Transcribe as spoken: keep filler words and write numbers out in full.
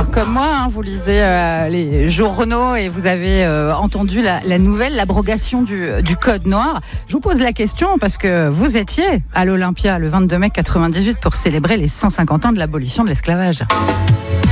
Alors comme moi, hein, vous lisez euh, les journaux et vous avez euh, entendu la, la nouvelle, l'abrogation du, du code noir. Je vous pose la question parce que vous étiez à l'Olympia le vingt-deux mai quatre-vingt-dix-huit pour célébrer les cent cinquante ans de l'abolition de l'esclavage.